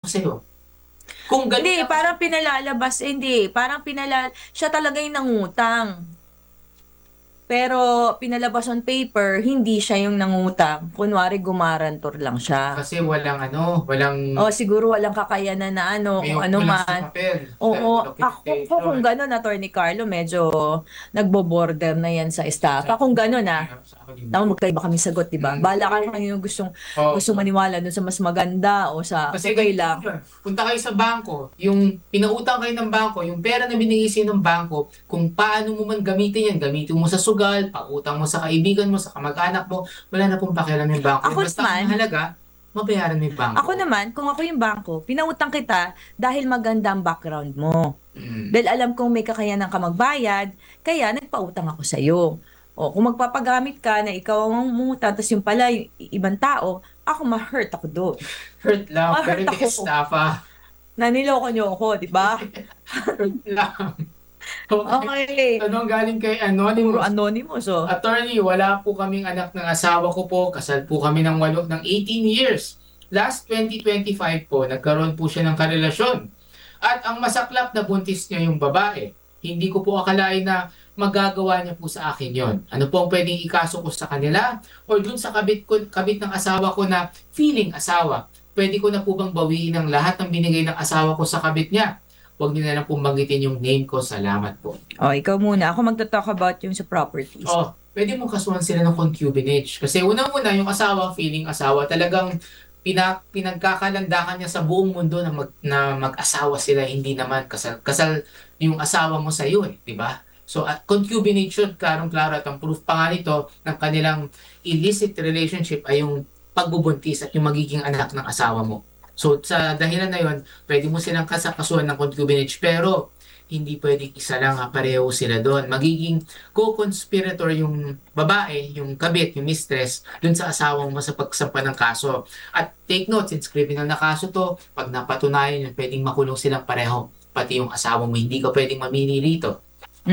sa'yo. Kung ganun Hindi, lang, parang pinalalabas, hindi, parang siya talaga yung nangutang. Pero pinalabas on paper, hindi siya yung nangutang. Kunwari, gumarantor lang siya. kasi walang ano, walang, O siguro walang kakayanan na ano, may kung ano walang man. sumapel sa Oo, ako kung documentation. gano'n, Attorney Carlo, medyo nagbo-border na yan sa estafa. Kung gano'n, Sa akin hindi naku, po. magkaiba kami sagot, di ba? Mm. Bala ka kung yung gusto Oh, maniwala dun sa mas maganda o sa kasi okay ganito lang. yun. Punta kayo sa bangko, yung pinautang kayo ng bangko, yung pera na binigay sa'yo ng bangko, kung paano mo man gamitin yan, gamitin mo sa sugal, pautang mo sa kaibigan mo, sa kamag-anak mo, wala na pong pakialam yung bangko. Ako Basta ang naman, mahalaga, mabayaran mo yung bangko. kung ako yung bangko, pinautang kita dahil maganda ang background mo. Mm. Dahil alam kong may kakayanan ka magbayad, kaya nagpautang ako sa'yo. O kung magpapagamit ka na ikaw ang mangungutang, tapos yung pala, yung ibang tao, ako ma-hurt ako doon. Hurt lang, pero Ma-hurt hindi ako estafa. na niloko niyo ako, di ba? Hurt lang. Okay. Okay. Tanong galing kay Puro Anonymous. anonymous, oh. Attorney, wala po kaming anak ng asawa ko po. Kasal po kami ng 18 years. Last 2025 po, nagkaroon po siya ng karelasyon. At ang masaklap na buntis niya yung babae. Hindi ko po akalain na magagawa niya po sa akin yon. Ano po ang pwedeng ikaso ko sa kanila? Or dun sa kabit ng asawa ko na feeling asawa? Pwede ko na po bang bawiin ang lahat ng binigay ng asawa ko sa kabit niya? Huwag niyo na lang pong banggitin yung name ko. Salamat po. Oh, ikaw muna. Ako magta-talk about yung sa properties. Oh, pwede mong kasuhan sila ng concubinage. Kasi unang-una, yung asawa, feeling asawa, talagang pinagkakalandakan niya sa buong mundo na mag-asawa sila, hindi naman kasal yung asawa mo sa iyo eh, di ba? So, concubinage yun, klarong-klaro, at ang proof pa nga nito ng kanilang illicit relationship ay yung pagbubuntis at yung magiging anak ng asawa mo. So, sa dahilan na yun, pwede mo silang kasuhan ng concubinage, pero hindi pwedeng isa lang, pareho sila doon. Magiging co-conspirator yung babae, yung kabit, yung mistress, dun sa asawa mo sa pagsampa ng kaso. At take note, since criminal na kaso to, pag napatunayan yun, pwedeng makulong silang pareho. Pati yung asawa mo, hindi ka pwedeng mamili rito.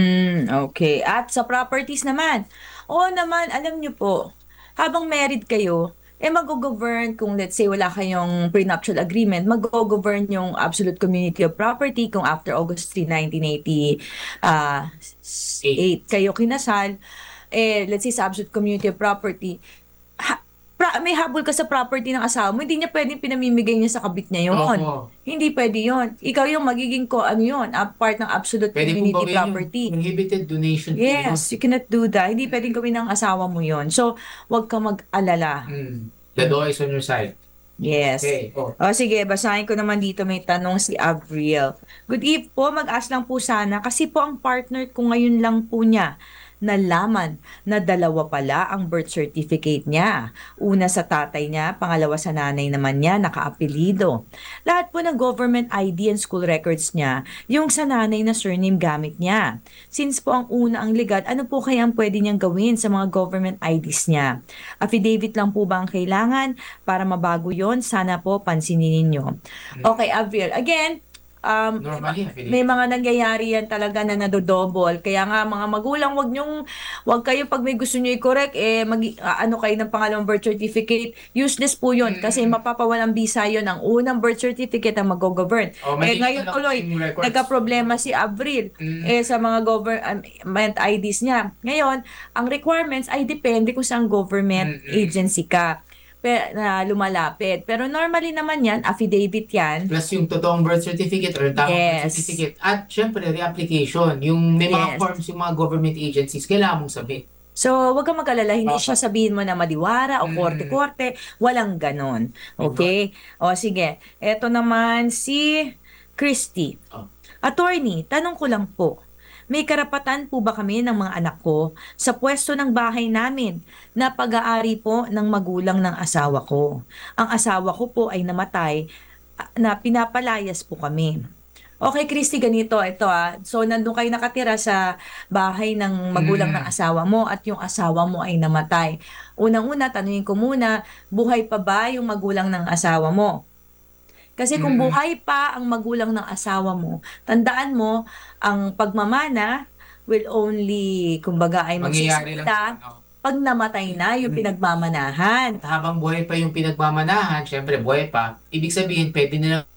Okay. At sa properties naman, oo naman, alam niyo po, habang married kayo, mag-govern kung let's say wala kayong prenuptial agreement, mag-govern yung absolute community of property kung after August 3, 1980, 8 kayo kinasal, let's say sa absolute community of property, may habol ka sa property ng asawa mo, hindi niya pwedeng pinamimigay niya sa kabit niya yon. Opo. Hindi pwede yon. Ikaw yung magiging ano yon, part ng absolute Pwede pong community gawin yung property. prohibited donation po yun. Yes, you cannot do that. Hindi pwedeng gawin ng asawa mo yon. So, wag ka mag-alala. The law is on your side. Yes. Okay. Oh. O sige, basahin ko naman dito, may tanong si Avril. Good eve po, mag-ask lang po sana kasi po ang partner ko ngayon lang po niya nalaman na dalawa pala ang birth certificate niya. Una sa tatay niya, pangalawa sa nanay naman niya, nakaapelido. Lahat po ng government ID and school records niya, yung sa nanay na surname gamit niya. Since po ang una ang legal, ano po kaya ang pwede niyang gawin sa mga government IDs niya? Affidavit lang po ba ang kailangan? Para mabago yon, sana po pansinin ninyo. Okay, Avril. Again, Normally, may affidavit. mga nangyayari yan talaga na nadodouble. Kaya nga mga magulang, wag kayo pag may gusto niyo i-correct, ano kayo ng pangalawang birth certificate, useless po yun kasi mapapawalang bisa yun. Ang unang birth certificate ang mag-govern. Oh, mali Ngayon lang tuloy, yung records. nagka-problema si Avril sa mga government IDs niya. Ngayon, ang requirements ay depende kung saan government agency ka na lumalapit. Pero normally naman yan, affidavit yan. Plus yung totoong birth certificate or tamang birth Yes. certificate. At syempre, reapplication. Yung may mga Yes. forms, yung mga government agencies, kailangan mong sabihin. So, wag kang mag-alala, hindi Okay. siya sabihin mo na madiwara o korte-korte, walang ganon. Okay? O sige, eto naman si Christy. Oh. Attorney, tanong ko lang po, may karapatan po ba kami ng mga anak ko sa pwesto ng bahay namin na pag-aari po ng magulang ng asawa ko? Ang asawa ko po ay namatay na pinapalayas po kami. Okay, Christy, ganito, ito So, nandun kayo nakatira sa bahay ng magulang ng asawa mo at yung asawa mo ay namatay. Unang-una, tanungin ko muna, buhay pa ba yung magulang ng asawa mo? Kasi kung buhay pa ang magulang ng asawa mo, tandaan mo, ang pagmamana will only, kumbaga, ay Mangyayari lang magsisimula sa ano. pag namatay na yung pinagmamanahan. At habang buhay pa yung pinagmamanahan, syempre buhay pa, ibig sabihin pwede nila